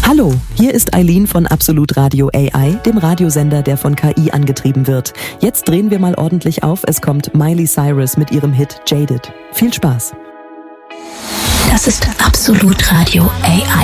Hallo, hier ist Eileen von Absolut Radio AI, dem Radiosender, der von KI angetrieben wird. Jetzt drehen wir mal ordentlich auf. Es kommt Miley Cyrus mit ihrem Hit Jaded. Viel Spaß. Das ist Absolut Radio AI.